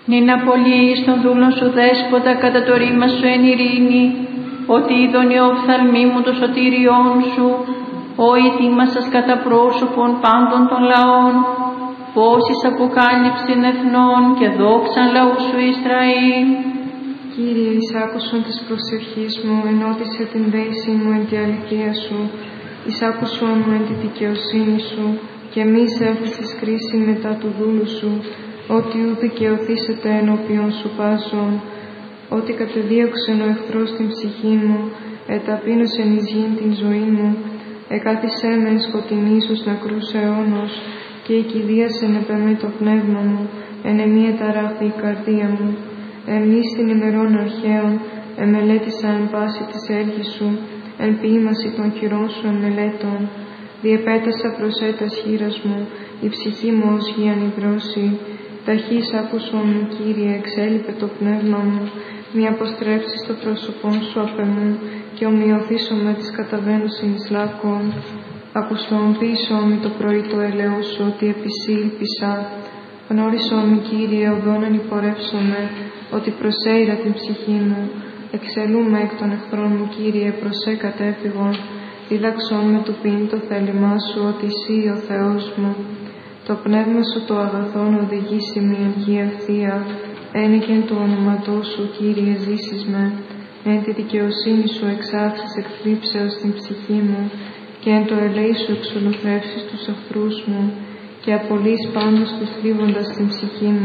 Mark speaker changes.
Speaker 1: Νυν απολύεις των δούλων σου δέσποτα κατά το ρήμα σου εν ειρήνη, ότι είδον η οφθαλμή μου το σωτήριόν σου, ο ετοίμασας κατά πρόσωπον πάντων των λαών, φώσεις αποκάλυψην εθνών και δόξαν λαού σου Ισραήλ.
Speaker 2: Κύριε, εισάκουσον της προσευχής μου, ενώτισε την δέση μου εν τη αληθεία σου, εισάκουσον μου εν τη δικαιοσύνη σου, και μη σε έφεσες κρίση μετά του δούλου σου, ότι ου δικαιωθήσετε ενώπιον σου πάσον, ότι κατεδίωξεν ο εχθρός την ψυχή μου, εταπείνωσεν εις γην την ζωή μου, εκάθισέ με εν σκοτεινή στους νεκρούς αιώνος, και οικηδίασεν επ' εμέ το πνεύμα μου, εν εμή εταράχθη η καρδία μου. Εμείς την ημερών αρχαίων, εμελέτησα εν πάση της έργης σου, εν ποίημαση των χειρών σου εμελέτων. Διεπέτασα προς έτας χείρας μου, η ψυχή μου ως γη ανυδρώσει. Ταχύς άκουσον μου, Κύριε, εξέλιπε το πνεύμα μου, μη αποστρέψεις το πρόσωπόν σου απ' εμού, και ομοιωθήσω με τις καταβαίνουσιν εις λάκκον. Ακουσον πίσω μη το πρωί το ελαιό σου, ότι επισή ήλπισα. Γνώρισον μη, Κύριε, οδόν ανυπορεύσομαι, ότι προσέειρα την ψυχή μου. Εξελούμε εκ των εχθρών μου, Κύριε, προσέ κατέφυγον. Δίδαξον με του ποιήν το θέλημά σου, ότι εσύ ο Θεός μου. Το πνεύμα σου το αγαθόν οδηγήσει με εν γη ευθεία, ένικεν του ονοματός σου, Κύριε, ζήσεις με. Εν τη δικαιοσύνη σου εξάξεις εκθλίψεως την ψυχή μου, και εν το ελέη σου εξολοθρεύσεις τους εχθρούς μου, και απολύεις πάντως τους θλίβοντας την ψυχή μου.